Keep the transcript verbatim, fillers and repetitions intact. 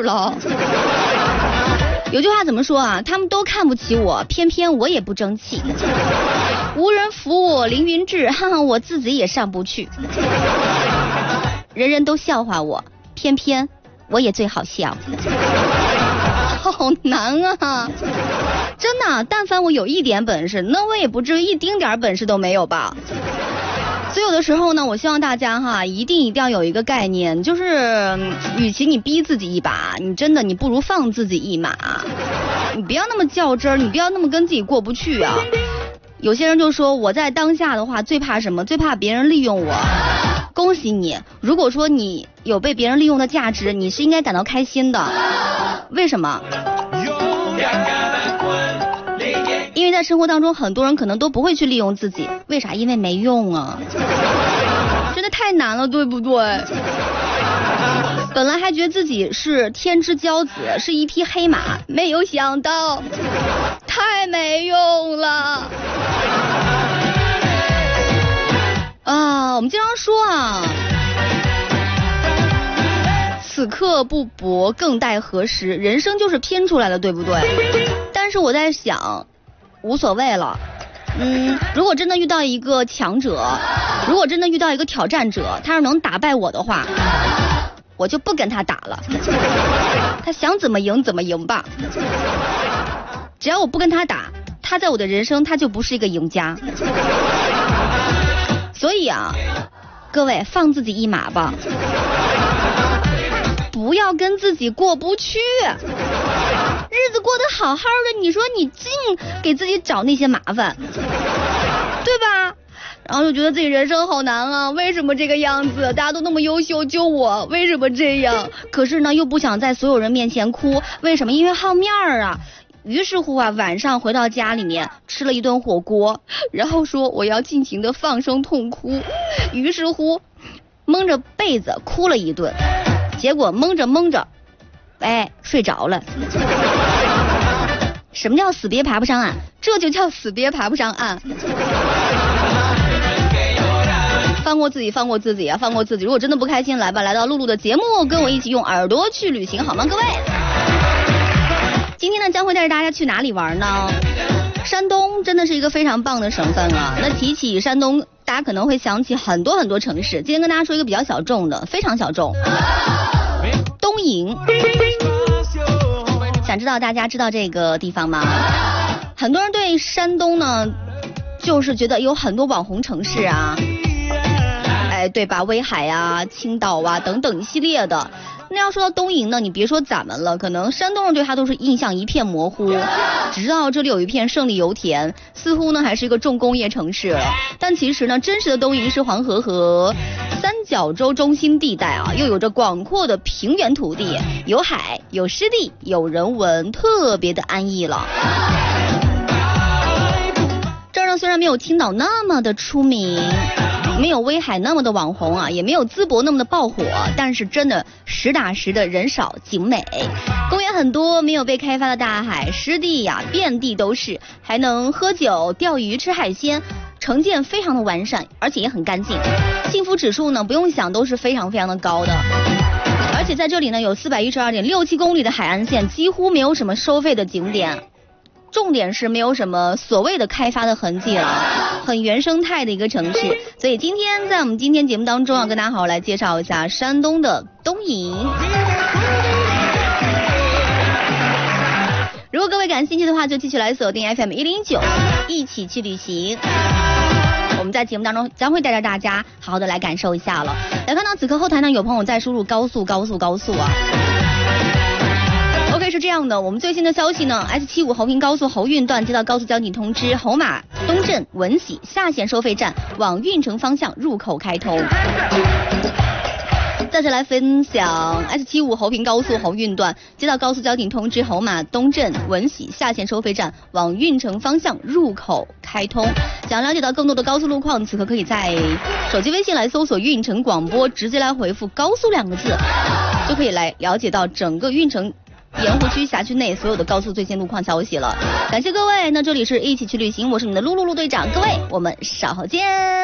儿了。有句话怎么说啊？他们都看不起我，偏偏我也不争气。无人扶我凌云志，哈哈，我自己也上不去。人人都笑话我，偏偏我也最好笑。好难啊！真的，但凡我有一点本事，那我也不至于一丁点本事都没有吧。所以有的时候呢，我希望大家哈，一定一定要有一个概念，就是，与其你逼自己一把，你真的你不如放自己一马。你不要那么较真儿，你不要那么跟自己过不去啊。有些人就说我在当下的话最怕什么？最怕别人利用我。恭喜你，如果说你有被别人利用的价值，你是应该感到开心的。为什么？因为在生活当中，很多人可能都不会去利用自己，为啥？因为没用啊，真的太难了，对不对？本来还觉得自己是天之骄子，是一匹黑马，没有想到太没用了啊！我们经常说啊，此刻不搏，更待何时？人生就是拼出来的，对不对？但是我在想，无所谓了。嗯，如果真的遇到一个强者，如果真的遇到一个挑战者，他要能打败我的话，我就不跟他打了。他想怎么赢怎么赢吧，只要我不跟他打，他在我的人生他就不是一个赢家。所以啊，各位放自己一马吧，不要跟自己过不去。日子过得好好的，你说你净给自己找那些麻烦，对吧？然后就觉得自己人生好难啊，为什么这个样子？大家都那么优秀，就我为什么这样？可是呢，又不想在所有人面前哭，为什么？因为好面儿啊。于是乎啊，晚上回到家里面吃了一顿火锅，然后说我要尽情的放声痛哭。于是乎，蒙着被子哭了一顿，结果蒙着蒙着，哎，睡着了。什么叫死鳖爬不上岸？这就叫死鳖爬不上岸。放过自己，放过自己啊，放过自己。如果真的不开心，来吧，来到露露的节目，跟我一起用耳朵去旅行，好吗，各位？今天呢，将会带着大家去哪里玩呢？山东真的是一个非常棒的省份啊。那提起山东，大家可能会想起很多很多城市。今天跟大家说一个比较小众的，非常小众，东营。想知道大家知道这个地方吗？很多人对山东呢，就是觉得有很多网红城市啊，哎，对吧？威海啊、青岛啊等等一系列的。那要说到东营呢，你别说咱们了，可能山东人对它都是印象一片模糊，只知道这里有一片胜利油田，似乎呢还是一个重工业城市了。但其实呢，真实的东营是黄河和三角洲中心地带啊，又有着广阔的平原土地，有海，有湿地，有人文，特别的安逸了。这儿呢虽然没有青岛那么的出名，没有威海那么的网红啊，也没有淄博那么的爆火，但是真的实打实的人少景美，公园很多，没有被开发的大海，湿地呀遍地都是，还能喝酒、钓鱼、吃海鲜，城建非常的完善，而且也很干净，幸福指数呢不用想都是非常非常的高的。而且在这里呢有四百一十二点六七公里的海岸线，几乎没有什么收费的景点。重点是没有什么所谓的开发的痕迹了，很原生态的一个城市。所以今天在我们今天节目当中要跟大家好好来介绍一下山东的东营。如果各位感兴趣的话，就继续来锁定 F M 一零九，一起去旅行。我们在节目当中将会带着大家好好的来感受一下了。来看到此刻后台呢，有朋友在输入高速高速高速啊。OK， 是这样的，我们最新的消息呢 ，S 七五 侯平高速侯运段接到高速交警通知，侯马东镇文喜下线收费站往运城方向入口开通。再次来分享 S 七五 侯平高速侯运段接到高速交警通知，侯马东镇文喜下线收费站往运城方向入口开通。想了解到更多的高速路况，此刻可以在手机微信来搜索运城广播，直接来回复高速两个字，就可以来了解到整个运城盐湖区辖区内所有的高速最新路况消息了。感谢各位，那这里是一起去旅行，我是你的露露露队长，各位我们稍后见。